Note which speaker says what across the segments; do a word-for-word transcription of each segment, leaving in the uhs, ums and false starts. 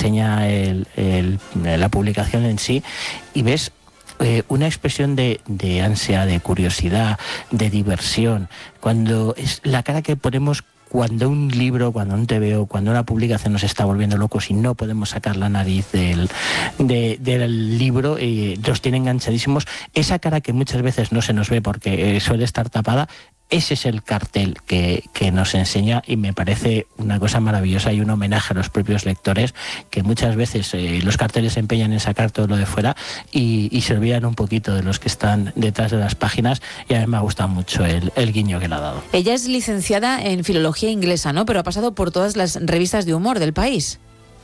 Speaker 1: enseña el, el, la publicación en sí, y ves eh, una expresión de, de ansia, de curiosidad, de diversión, cuando es la cara que ponemos cuando un libro, cuando un T V O, cuando una publicación nos está volviendo locos y no podemos sacar la nariz del, de, del libro, y nos tiene enganchadísimos. Esa cara que muchas veces no se nos ve porque eh, suele estar tapada, ese es el cartel que, que nos enseña, y me parece una cosa maravillosa y un homenaje a los propios lectores, que muchas veces eh, los carteles se empeñan en sacar todo lo de fuera y, y se olvidan un poquito de los que están detrás de las páginas, y a mí me ha gustado mucho el, el guiño que le ha dado.
Speaker 2: Ella es licenciada en filología inglesa, ¿no? Pero ha pasado por todas las revistas de humor del país.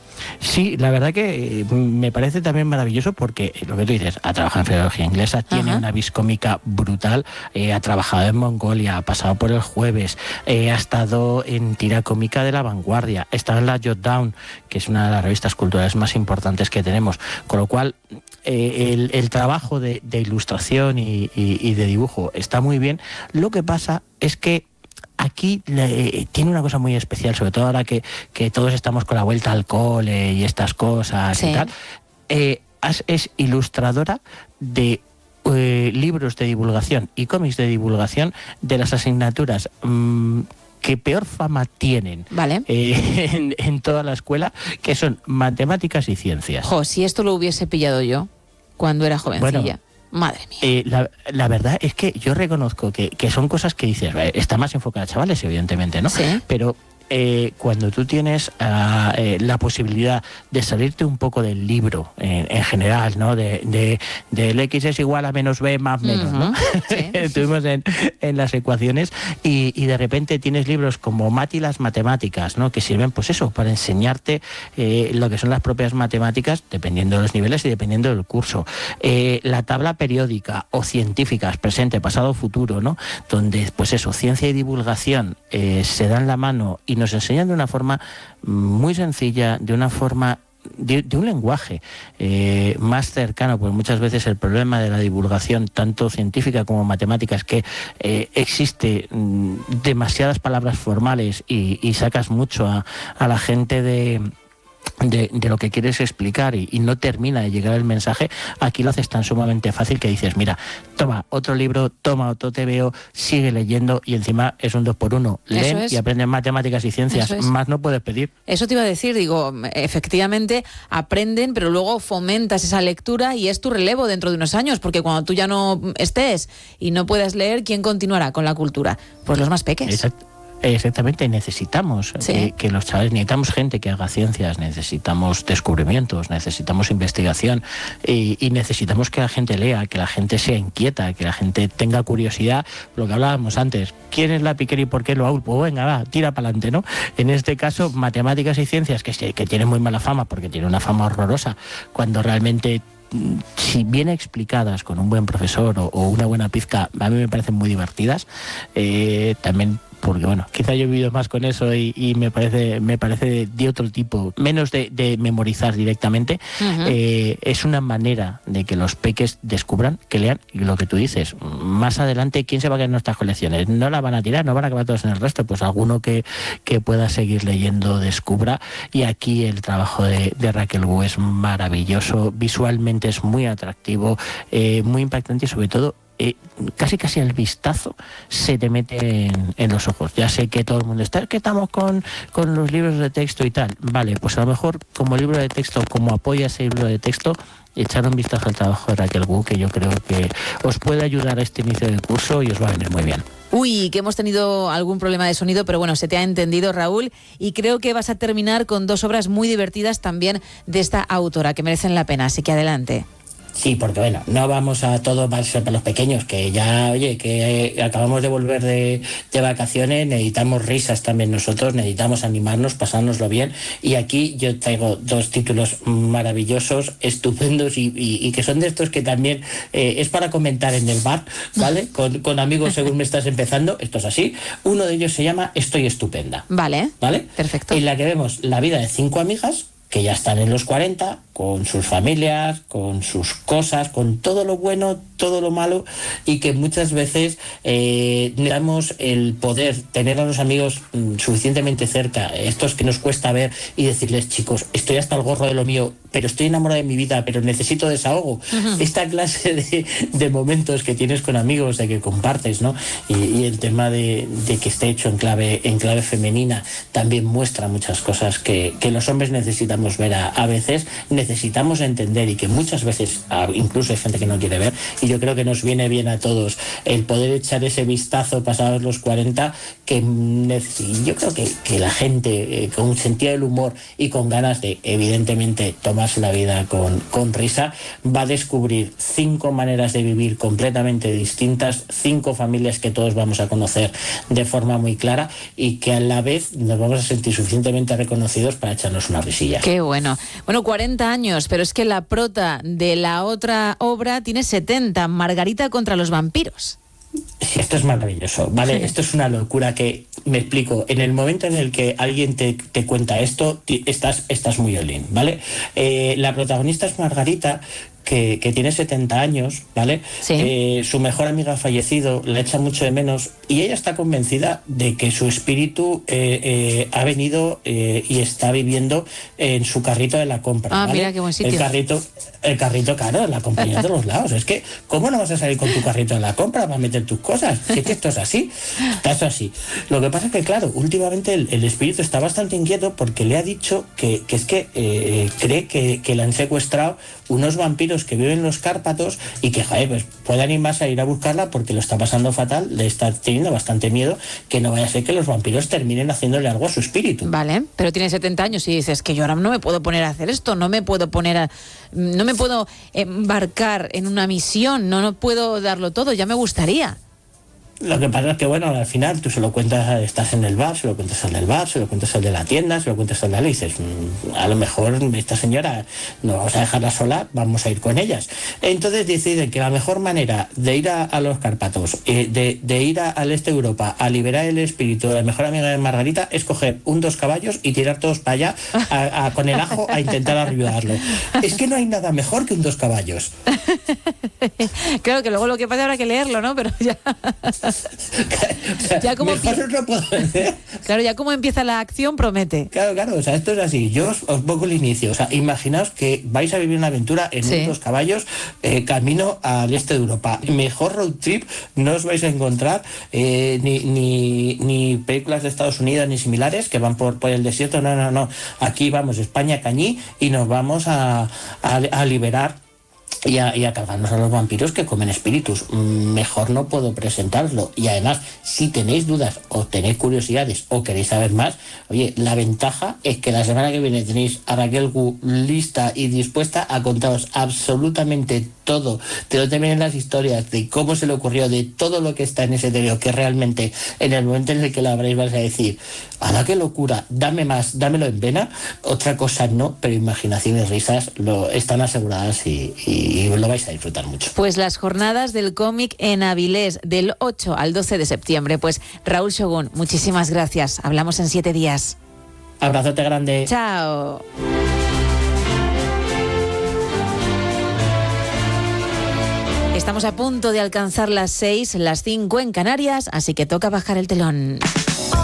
Speaker 1: Sí, la verdad que me parece también maravilloso porque, lo que tú dices, ha trabajado en filología inglesa, tiene
Speaker 2: Ajá.
Speaker 1: una vis cómica brutal, eh, ha trabajado en Mongolia, ha pasado por El Jueves, eh, ha estado en tira cómica de La Vanguardia, está en la Jotdown, que es una de las revistas culturales más importantes que tenemos, con lo cual eh, el, el trabajo de, de ilustración y, y, y de dibujo está muy bien. Lo que pasa es que aquí le, tiene una cosa muy especial, sobre todo ahora que, que todos estamos con la vuelta al cole y estas cosas, sí, y tal. Eh, es ilustradora de eh, libros de divulgación y cómics de divulgación de las asignaturas mmm, que peor fama tienen,
Speaker 2: vale,
Speaker 1: eh, en, en toda la escuela, que son matemáticas y ciencias.
Speaker 2: Jo, si esto lo hubiese pillado yo cuando era jovencilla. Bueno, madre mía.
Speaker 1: Eh, la, la verdad es que yo reconozco que, que son cosas que dices, eh, está más enfocada a chavales, evidentemente, ¿no?
Speaker 2: Sí.
Speaker 1: Pero eh, cuando tú tienes uh, eh, la posibilidad de salirte un poco del libro, eh, en general, ¿no? De, de, de el X es igual a menos B más menos, uh-huh, ¿no? Sí. Estuvimos en, en las ecuaciones y, y de repente tienes libros como Mat y las matemáticas, ¿no? Que sirven, pues eso, para enseñarte eh, lo que son las propias matemáticas, dependiendo de los niveles y dependiendo del curso. Eh, la tabla periódica o científicas, presente, pasado, futuro, ¿no? Donde, pues eso, ciencia y divulgación eh, se dan la mano y nos enseñan de una forma muy sencilla, de una forma de, de un lenguaje eh, más cercano, pues muchas veces el problema de la divulgación, tanto científica como matemática, es que eh, existe mm, demasiadas palabras formales y, y sacas mucho a, a la gente de... De, de lo que quieres explicar y, y no termina de llegar el mensaje. Aquí lo haces tan sumamente fácil que dices, mira, toma otro libro, toma otro T V O, sigue leyendo, y encima es un dos por uno. Leen es. Y aprenden matemáticas y ciencias, es. Más no puedes pedir.
Speaker 2: Eso te iba a decir, digo, efectivamente aprenden, pero luego fomentas esa lectura y es tu relevo dentro de unos años, porque cuando tú ya no estés y no puedas leer, ¿quién continuará con la cultura? Pues los más peques.
Speaker 1: Exacto. Exactamente, necesitamos sí. que, que los chavales, necesitamos gente que haga ciencias, necesitamos descubrimientos, necesitamos investigación y, y necesitamos que la gente lea, que la gente sea inquieta, que la gente tenga curiosidad. Lo que hablábamos antes, ¿quién es la Piquer y por qué lo hago? Pues venga, va, tira para adelante, ¿no? En este caso, matemáticas y ciencias, que, que tienen muy mala fama, porque tienen una fama horrorosa, cuando realmente, si bien explicadas con un buen profesor o, o una buena pizca, a mí me parecen muy divertidas. Eh, también porque bueno, quizá yo he vivido más con eso y, y me parece me parece de otro tipo, menos de, de memorizar directamente. Uh-huh. Eh, es una manera de que los peques descubran, que lean, y lo que tú dices, más adelante, ¿quién se va a quedar en nuestras colecciones? No la van a tirar, no van a acabar todos en el resto, pues alguno que, que pueda seguir leyendo descubra, y aquí el trabajo de, de Raquel Wu es maravilloso, visualmente es muy atractivo, eh, muy impactante, y sobre todo Eh, casi casi el vistazo se te mete en, en los ojos. Ya sé que todo el mundo está, es que estamos con, con los libros de texto y tal. Vale, pues a lo mejor como libro de texto, como apoya ese libro de texto, echar un vistazo al trabajo de Raquel Wu, que yo creo que os puede ayudar a este inicio del curso y os va a venir muy bien.
Speaker 2: Uy, que hemos tenido algún problema de sonido, pero bueno, se te ha entendido, Raúl, y creo que vas a terminar con dos obras muy divertidas también de esta autora, que merecen la pena, así que adelante.
Speaker 1: Sí, porque bueno, no vamos a todo más para los pequeños, que ya, oye, que eh, acabamos de volver de, de vacaciones, necesitamos risas también nosotros, necesitamos animarnos, pasárnoslo bien, y aquí yo traigo dos títulos maravillosos, estupendos, y, y, y que son de estos que también eh, es para comentar en el bar, ¿vale? Con, con amigos según me estás empezando, esto es así. Uno de ellos se llama Estoy estupenda.
Speaker 2: Vale,
Speaker 1: ¿vale?
Speaker 2: Perfecto.
Speaker 1: En la que vemos la vida de cinco amigas que ya están en los cuarenta, con sus familias, con sus cosas, con todo lo bueno, todo lo malo y que muchas veces eh, necesitamos el poder tener a los amigos mm, suficientemente cerca, estos que nos cuesta ver y decirles, chicos, estoy hasta el gorro de lo mío, pero estoy enamorado de mi vida, pero necesito desahogo. Uh-huh. Esta clase de, de momentos que tienes con amigos, de que compartes, ¿no? Y, y el tema de, de que esté hecho en clave, en clave femenina también muestra muchas cosas que, que los hombres necesitamos ver a, a veces, necesitamos entender y que muchas veces incluso hay gente que no quiere ver, y yo creo que nos viene bien a todos el poder echar ese vistazo pasados los cuarenta, que yo creo que, que la gente eh, con un sentido del humor y con ganas de, evidentemente, tomar la vida con, con risa, va a descubrir cinco maneras de vivir completamente distintas, cinco familias que todos vamos a conocer de forma muy clara y que a la vez nos vamos a sentir suficientemente reconocidos para echarnos una risilla.
Speaker 2: Qué bueno. Bueno, cuarenta años, pero es que la prota de la otra obra tiene setenta, Margarita contra los vampiros.
Speaker 1: Sí, esto es maravilloso, ¿vale? Sí. Esto es una locura que, me explico, en el momento en el que alguien te, te cuenta esto, estás, estás muy all in, ¿vale? Eh, la protagonista es Margarita, que, que tiene setenta años, ¿vale? Sí. Eh, su mejor amiga ha fallecido, la echa mucho de menos, y ella está convencida de que su espíritu eh, eh, ha venido eh, y está viviendo en su carrito de la compra.
Speaker 2: Ah,
Speaker 1: ¿vale?
Speaker 2: Mira qué buen sitio.
Speaker 1: El carrito, el carrito, claro, la compañía de todos los lados. Es que, ¿cómo no vas a salir con tu carrito de la compra para meter tus cosas? Si es que esto es así, esto es así. Lo que pasa es que, claro, últimamente el, el espíritu está bastante inquieto porque le ha dicho que, que es que eh, cree que, que le han secuestrado unos vampiros que viven en los Cárpatos y que, joder, pues puede animarse a ir a buscarla porque lo está pasando fatal, le está teniendo bastante miedo que no vaya a ser que los vampiros terminen haciéndole algo a su espíritu.
Speaker 2: Vale, pero tiene setenta años y dices que yo ahora no me puedo poner a hacer esto, no me puedo poner a... no me puedo embarcar en una misión, no, no puedo darlo todo, ya me gustaría.
Speaker 1: Lo que pasa es que, bueno, al final tú se lo cuentas, estás en el bar, se lo cuentas al del bar, se lo cuentas al de la tienda, se lo cuentas al de la y dices, mmm, a lo mejor esta señora no vamos a dejarla sola, vamos a ir con ellas. Entonces deciden que la mejor manera de ir a, a los Cárpatos, eh, de, de ir a, al este de Europa, a liberar el espíritu de la mejor amiga de Margarita, es coger un dos caballos y tirar todos para allá a, a, con el ajo a intentar ayudarlo. Es que no hay nada mejor que un dos caballos.
Speaker 2: Claro que luego lo que pasa habrá que leerlo, ¿no? Pero ya...
Speaker 1: O sea,
Speaker 2: ya como
Speaker 1: mejor
Speaker 2: empie...
Speaker 1: no puedo vender.
Speaker 2: Claro, ya como empieza la acción promete.
Speaker 1: Claro, claro, o sea, esto es así. Yo os, os pongo el inicio. O sea, imaginaos que vais a vivir una aventura en sí. unos caballos eh, camino al este de Europa. Mejor road trip no os vais a encontrar eh, ni, ni, ni películas de Estados Unidos ni similares que van por, por el desierto. No, no, no. Aquí vamos, España cañí, y nos vamos a, a, a liberar Y a, y a cargarnos a los vampiros que comen espíritus. Mejor no puedo presentarlo. Y además, si tenéis dudas o tenéis curiosidades o queréis saber más, oye, la ventaja es que la semana que viene tenéis a Raquel Gu lista y dispuesta a contaros absolutamente todo, de dónde vienen las historias, de cómo se le ocurrió, de todo lo que está en ese teoría, que realmente en el momento en el que lo abréis vais a decir, ¡hala, qué locura! Dame más, dámelo en vena. Otra cosa no, pero imaginación y risas lo están aseguradas y, y y lo vais a disfrutar mucho.
Speaker 2: Pues las jornadas del cómic en Avilés del ocho al doce de septiembre. Pues Raúl Shogun, muchísimas gracias. Hablamos en siete días.
Speaker 1: Abrazote grande.
Speaker 2: Chao. Estamos a punto de alcanzar las seis, las cinco en Canarias, así que toca bajar el telón.